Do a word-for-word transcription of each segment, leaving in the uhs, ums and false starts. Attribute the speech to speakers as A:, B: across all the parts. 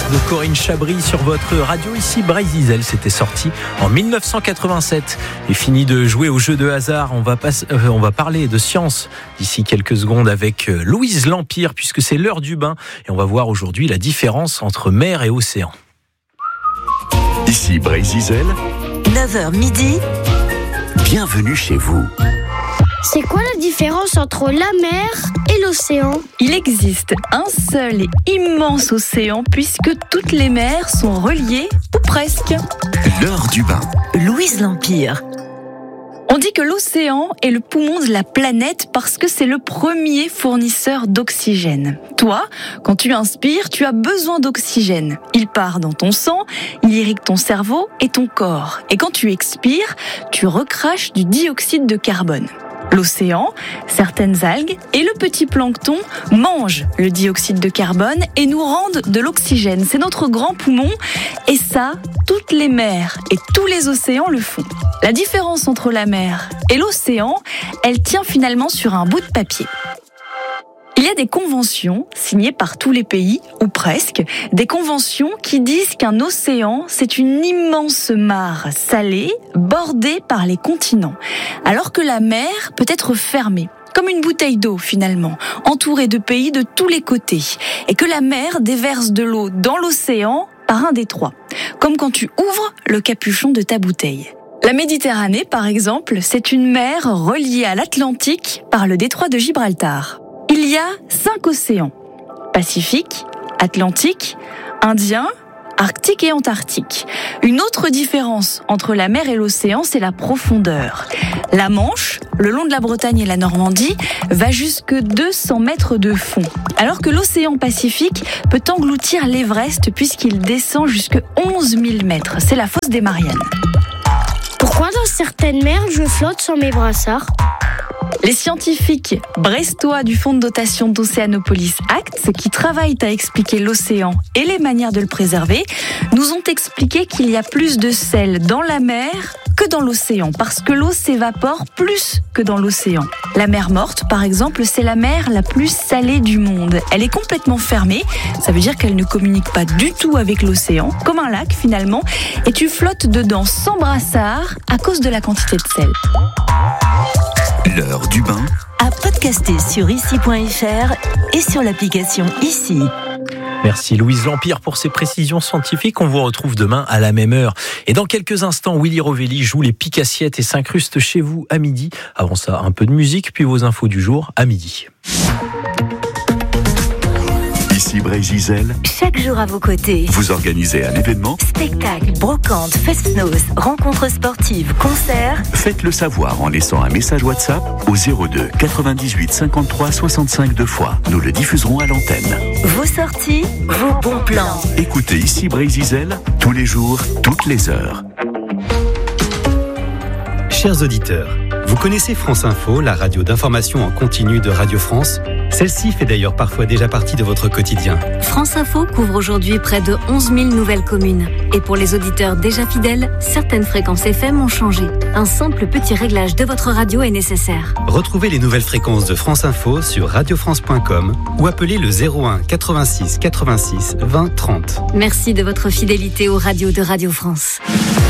A: de Corinne Chabry sur votre radio. Ici, Bryce Diesel, c'était sorti en dix-neuf cent quatre-vingt-sept. Et fini de jouer au jeu de hasard, on va, pas, euh, on va parler de science d'ici quelques secondes avec Louise Lampire, puisque c'est l'heure du bain. Et on va voir aujourd'hui la différence entre mer et océan.
B: Ici Bryce Diesel,
C: neuf heures midi,
B: bienvenue chez vous.
D: C'est quoi la différence entre la mer et l'océan ?
E: Il existe un seul et immense océan puisque toutes les mers sont reliées, ou presque.
B: L'heure du bain.
C: Louise Lampire.
E: On dit que l'océan est le poumon de la planète parce que c'est le premier fournisseur d'oxygène. Toi, quand tu inspires, tu as besoin d'oxygène. Il part dans ton sang, il irrigue ton cerveau et ton corps. Et quand tu expires, tu recraches du dioxyde de carbone. L'océan, certaines algues et le petit plancton mangent le dioxyde de carbone et nous rendent de l'oxygène. C'est notre grand poumon et ça, toutes les mers et tous les océans le font. La différence entre la mer et l'océan, elle tient finalement sur un bout de papier. Il y a des conventions signées par tous les pays, ou presque, des conventions qui disent qu'un océan, c'est une immense mare salée, bordée par les continents, alors que la mer peut être fermée, comme une bouteille d'eau finalement, entourée de pays de tous les côtés, et que la mer déverse de l'eau dans l'océan par un détroit, comme quand tu ouvres le capuchon de ta bouteille. La Méditerranée, par exemple, c'est une mer reliée à l'Atlantique par le détroit de Gibraltar. Il y a cinq océans, Pacifique, Atlantique, Indien, Arctique et Antarctique. Une autre différence entre la mer et l'océan, c'est la profondeur. La Manche, le long de la Bretagne et la Normandie, va jusque deux cents mètres de fond, alors que l'océan Pacifique peut engloutir l'Everest puisqu'il descend jusque onze mille mètres. C'est la fosse des Mariannes.
D: Pourquoi dans certaines mers je flotte sans mes brassards ?
E: Les scientifiques brestois du Fonds de dotation d'Océanopolis Acts, qui travaillent à expliquer l'océan et les manières de le préserver, nous ont expliqué qu'il y a plus de sel dans la mer que dans l'océan, parce que l'eau s'évapore plus que dans l'océan. La mer Morte, par exemple, c'est la mer la plus salée du monde. Elle est complètement fermée, ça veut dire qu'elle ne communique pas du tout avec l'océan, comme un lac finalement, et tu flottes dedans sans brassard à cause de la quantité de sel.
B: L'heure du bain.
C: À podcaster sur ici point f r et sur l'application Ici.
A: Merci Louise Lampire pour ces précisions scientifiques. On vous retrouve demain à la même heure. Et dans quelques instants, Willy Rovelli joue les piques-assiettes et s'incruste chez vous à midi. Avant ça, un peu de musique, puis vos infos du jour à midi.
B: Ici Bryce Diesel.
C: Chaque jour à vos côtés.
B: Vous organisez un événement.
C: Spectacle, brocante, fest-noz, rencontres sportives, concerts.
B: Faites-le savoir en laissant un message WhatsApp au zéro deux quatre-vingt-dix-huit cinquante-trois soixante-cinq deux fois. Nous le diffuserons à l'antenne.
C: Vos sorties, vos bons plans.
B: Écoutez Ici Bryce Diesel tous les jours, toutes les heures.
F: Chers auditeurs, vous connaissez France Info, la radio d'information en continu de Radio France ? Celle-ci fait d'ailleurs parfois déjà partie de votre quotidien.
G: France Info couvre aujourd'hui près de onze mille nouvelles communes. Et pour les auditeurs déjà fidèles, certaines fréquences F M ont changé. Un simple petit réglage de votre radio est nécessaire.
F: Retrouvez les nouvelles fréquences de France Info sur radio france point com ou appelez le zéro un quatre-vingt-six quatre-vingt-six vingt trente.
G: Merci de votre fidélité aux radios de Radio France.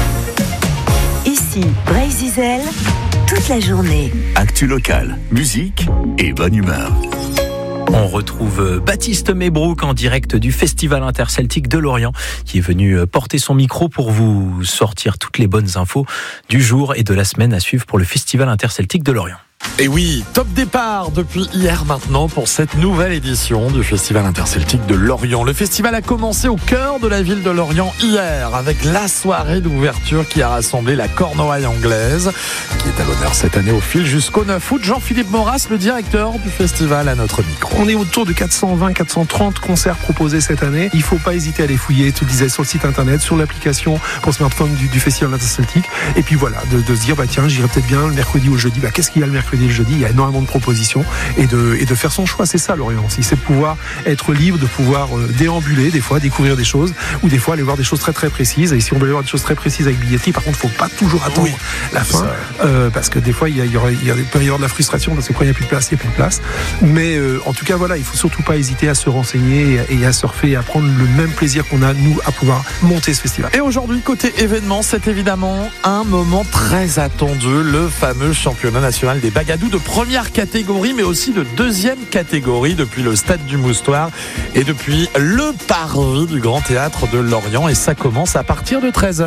C: Ici, Bryce Diesel, toute la journée.
B: Actu locale, musique et bonne humeur.
A: On retrouve Baptiste Maybrook en direct du Festival Interceltique de Lorient qui est venu porter son micro pour vous sortir toutes les bonnes infos du jour et de la semaine à suivre pour le Festival Interceltique de Lorient.
H: Et oui, top départ depuis hier maintenant pour cette nouvelle édition du Festival Interceltique de Lorient. Le festival a commencé au cœur de la ville de Lorient hier avec la soirée d'ouverture qui a rassemblé la cornouaille anglaise qui est à l'honneur cette année au fil jusqu'au neuf août. Jean-Philippe Maurras, le directeur du festival, à notre micro.
I: On est autour de quatre cent vingt à quatre cent trente concerts proposés cette année. Il ne faut pas hésiter à les fouiller, tu le disais, sur le site internet, sur l'application pour smartphone du, du Festival Interceltique. Et puis voilà, de, de se dire, bah tiens, j'irai peut-être bien le mercredi ou le jeudi. Bah qu'est-ce qu'il y a le mercredi ? mercredi et le jeudi. Il y a énormément de propositions et de, et de faire son choix. C'est ça Lorient aussi, c'est de pouvoir être libre, de pouvoir euh, déambuler des fois, découvrir des choses ou des fois aller voir des choses très très précises. Et si on veut aller voir des choses très précises avec billetterie, par contre, il ne faut pas toujours attendre oui, la fin euh, parce que des fois il y a, il y aura, il y a, il peut y avoir de la frustration parce que quand il n'y a plus de place, il n'y a plus de place. Mais euh, en tout cas, voilà, il ne faut surtout pas hésiter à se renseigner et, et à surfer et à prendre le même plaisir qu'on a nous à pouvoir monter ce festival.
H: Et aujourd'hui, côté événement, c'est évidemment un moment très attendu, le fameux championnat national des bagadous de première catégorie, mais aussi de deuxième catégorie depuis le stade du Moustoir et depuis le parvis du Grand Théâtre de Lorient. Et ça commence à partir de treize heures.